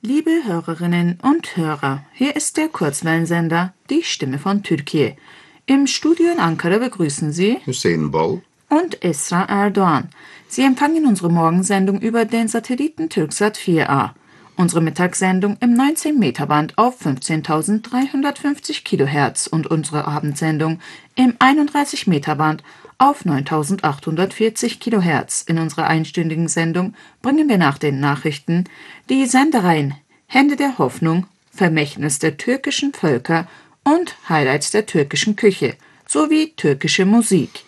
Liebe Hörerinnen und Hörer, hier ist der Kurzwellensender Die Stimme von Türkiye. Im Studio in Ankara begrüßen Sie Hüseyin Bol und Esra Erdoğan. Sie empfangen unsere Morgensendung über den Satelliten Türksat 4A. Unsere Mittagssendung im 19-Meter-Band auf 15.350 kHz und unsere Abendsendung im 31-Meter-Band auf 9.840 kHz. In unserer einstündigen Sendung bringen wir nach den Nachrichten die Sendereien Hände der Hoffnung, Vermächtnis der türkischen Völker und Highlights der türkischen Küche sowie türkische Musik.